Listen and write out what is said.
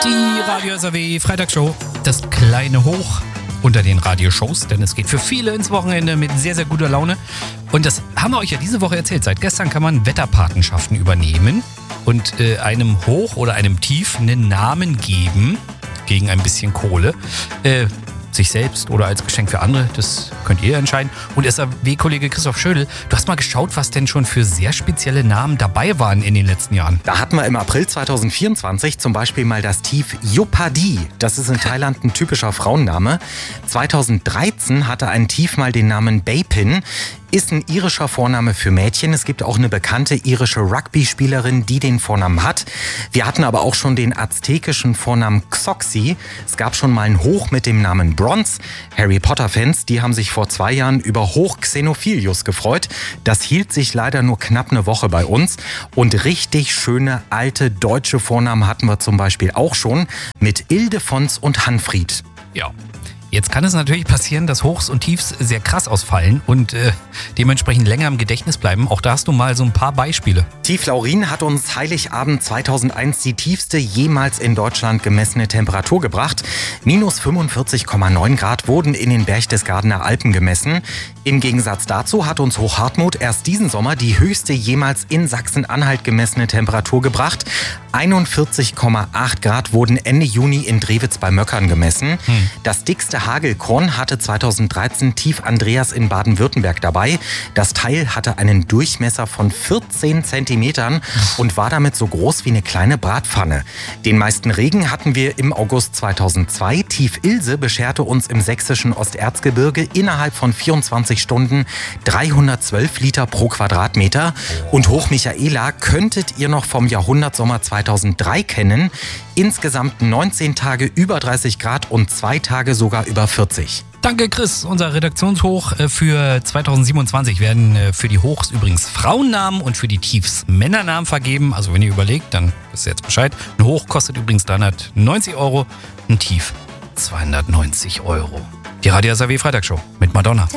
Die Radio SAW Freitagsshow. Das kleine Hoch unter den Radioshows, denn es geht für viele ins Wochenende mit sehr, sehr guter Laune. Und das haben wir euch ja diese Woche erzählt. Seit gestern kann man Wetterpatenschaften übernehmen und einem Hoch oder einem Tief einen Namen geben gegen ein bisschen Kohle. Sich selbst oder als Geschenk für andere, das könnt ihr entscheiden. Und SAW-Kollege Christoph Schödel, du hast mal geschaut, was denn schon für sehr spezielle Namen dabei waren in den letzten Jahren. Da hatten wir im April 2024 zum Beispiel mal das Tief Yopadi. Das ist in Thailand ein typischer Frauenname. 2013 hatte ein Tief mal den Namen Bapin. Ist ein irischer Vorname für Mädchen. Es gibt auch eine bekannte irische Rugby-Spielerin, die den Vornamen hat. Wir hatten aber auch schon den aztekischen Vornamen Xoxi. Es gab schon mal ein Hoch mit dem Namen Bronze. Harry Potter-Fans, die haben sich vor 2 Jahren über Hoch Xenophilius gefreut. Das hielt sich leider nur knapp eine Woche bei uns. Und richtig schöne alte deutsche Vornamen hatten wir zum Beispiel auch schon mit Ildefons und Hanfried. Ja. Jetzt kann es natürlich passieren, dass Hochs und Tiefs sehr krass ausfallen und dementsprechend länger im Gedächtnis bleiben. Auch da hast du mal so ein paar Beispiele. Tief Laurin hat uns Heiligabend 2001 die tiefste jemals in Deutschland gemessene Temperatur gebracht. Minus 45,9 Grad wurden in den Berchtesgadener Alpen gemessen. Im Gegensatz dazu hat uns Hoch Hartmut erst diesen Sommer die höchste jemals in Sachsen-Anhalt gemessene Temperatur gebracht. 41,8 Grad wurden Ende Juni in Drewitz bei Möckern gemessen. Das dickste Hagelkorn hatte 2013 Tief Andreas in Baden-Württemberg dabei. Das Teil hatte einen Durchmesser von 14 Zentimetern und war damit so groß wie eine kleine Bratpfanne. Den meisten Regen hatten wir im August 2002. Tief Ilse bescherte uns im sächsischen Osterzgebirge innerhalb von 24 Stunden 312 Liter pro Quadratmeter. Und Hoch Michaela könntet ihr noch vom Jahrhundertsommer 2003 kennen. Insgesamt 19 Tage über 30 Grad und 2 Tage sogar über 40. Danke, Chris. Unser Redaktionshoch für 2027 werden für die Hochs übrigens Frauennamen und für die Tiefs Männernamen vergeben. Also wenn ihr überlegt, dann wisst ihr jetzt Bescheid. Ein Hoch kostet übrigens 390 €, ein Tief 290 €. Die Radio SAW Freitagsshow mit Madonna.